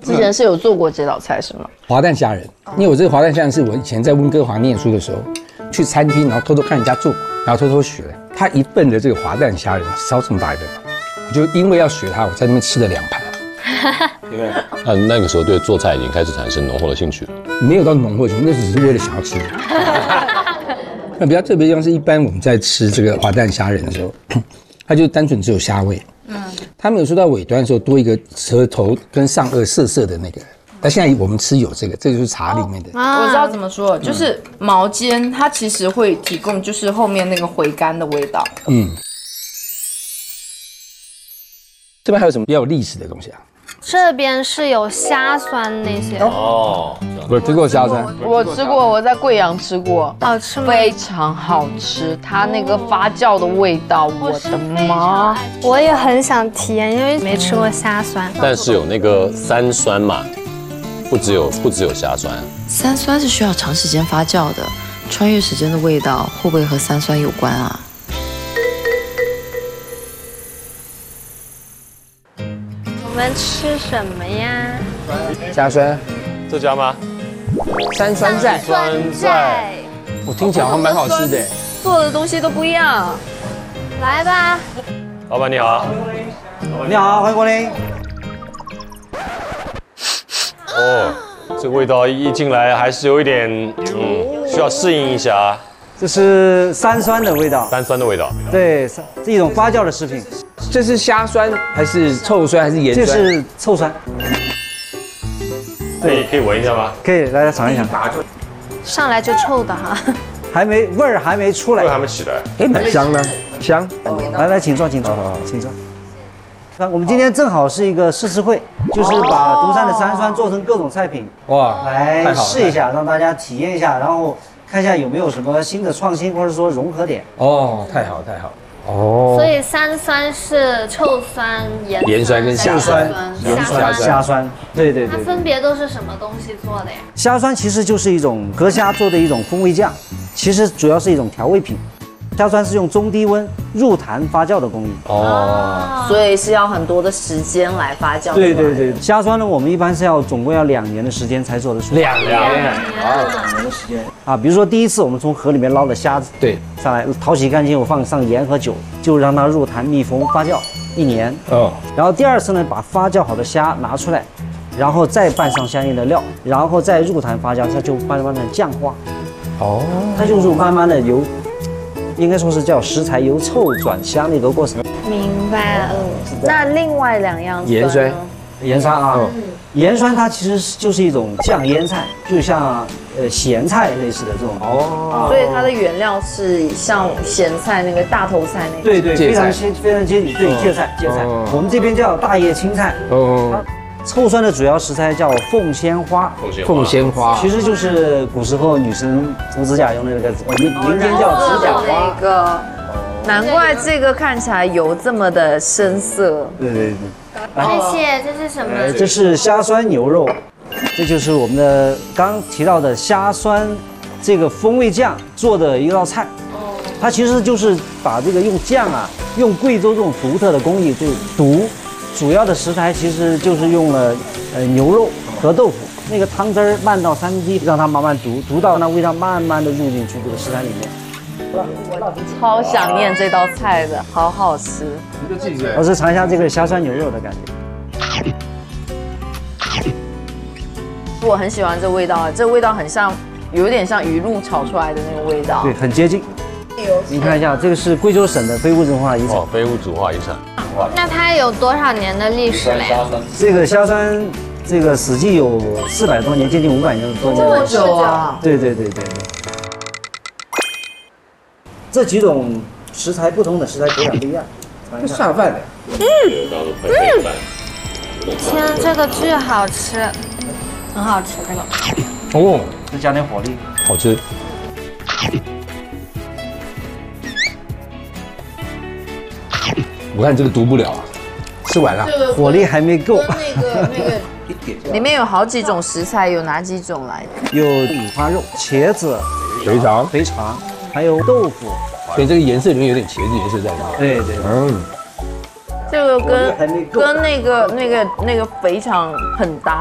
之前是有做过这道菜是吗？ 滑蛋虾仁，因为我这个滑蛋虾仁是我以前在温哥华念书的时候，去餐厅然后偷偷看人家做，然后偷偷学的。他一份的这个滑蛋虾仁烧这么大一份，我就因为要学它，我在那边吃了2盘。对不对？ 那个时候对做菜已经开始产生浓厚的兴趣了。 没有到浓厚的兴趣，那只是为了想要吃。那比较特别的地方是，一般我们在吃这个滑蛋虾仁的时候，它就单纯只有虾味。它没有说到尾端的时候多一个舌头跟上颚涩涩的那个。但现在我们吃有这个，这就是茶里面的。 我知道怎么说，就是毛尖它其实会提供就是后面那个回甘的味道。 这边还有什么比较有历史的东西啊？ 这边是有虾酸那些哦， 我吃过虾酸， 我吃过，我在贵阳吃过， 好吃吗？ 非常好吃。它那个发酵的味道，我的妈！ 我也很想体验，因为没吃过虾酸。 但是有那个3酸嘛，不只有虾酸。 3酸是需要长时间发酵的，穿越时间的味道会不会和3酸有关啊？ 我们吃什么呀？ 虾酸， 这家吗 3酸菜， 酸菜， 我听起来好像蛮好吃的。 做的东西都不一样。 来吧， 老板你好。 你好，欢迎光临。 哦，这味道一进来还是有一点，需要适应一下。 这是3酸的味道 ，3酸的味道。 对，是一种发酵的食品。 这是虾酸还是臭酸还是盐酸？ 这是臭酸。 对，可以闻一下吗？ 可以，来尝一下。 上来就臭的哈。 味儿还没出来， 味还没起来。 哎，蛮香的，香。 来，请坐，请坐，请坐。我们今天正好是一个试吃会，就是把独山的3酸做成各种菜品， 哇， 来试一下，让大家体验一下，然后看一下有没有什么新的创新或者说融合点。 哦，太好太好。哦， 所以3酸是臭酸、 盐酸跟虾酸、 虾酸，对对对。 它分别都是什么东西做的呀？ 虾酸其实就是一种河虾做的一种风味酱，其实主要是一种调味品。虾酸是用中低温入坛发酵的工艺哦，所以是要很多的时间来发酵。 对对对，虾酸呢，我们一般是总共要2年的时间才做得出来。 2年的时间啊！比如说第一次我们从河里面捞的虾子， 对， 上来淘洗干净，我放上盐和酒，就让它入坛密封发酵1年。然后第2次呢，把发酵好的虾拿出来，然后再拌上相应的料，然后再入坛发酵，它就慢慢的酱化。它就是慢慢的应该说是叫食材由臭转香的一个过程。 明白了。 那另外2样盐酸， 盐酸啊，盐酸它其实就是一种酱腌菜，就像咸菜类似的这种。 所以它的原料是像咸菜那个大头菜那个。 对对，非常接近，对，芥菜。我们这边叫大叶青菜。臭酸的主要食材叫凤仙花，其实就是古时候女生涂指甲用的那个，民间叫指甲花。 那个，难怪这个看起来油这么的深色。 对对对。 谢谢，这是什么？ 这是虾酸牛肉，这就是我们的刚提到的虾酸这个风味酱做的一道菜。它其实就是把这个用酱啊，用贵州这种独特的工艺，就毒。主要的食材其实就是用了牛肉和豆腐，那个汤汁儿慢到3分之一，让它慢慢毒到那味道慢慢的入进去这个食材里面。 超想念这道菜的，好好吃。 我是尝一下这个虾酸牛肉的感觉。 我很喜欢这味道啊，这味道很像，有点像鱼露炒出来的那个味道。 对，很接近。你看一下，这个是贵州省的非物质文化遗产。 非物质文化遗产。 那它有多少年的历史了呀？ 这个虾酸，这个史记有400多年，接近500年多年。 这么久啊？ 对。这几种食材不同的食材口感不一样。 这下饭的。 天，这个巨好吃，很好吃这个。 哦， 再加点火力， 好吃。我看这个毒不了啊，吃完了， 火力还没够。 里面有好几种食材，有哪几种来？ 有五花肉、茄子、肥肠，还有豆腐。 所以这个颜色里面有点茄子颜色在里面。 对。 这个跟那个肥肠很搭。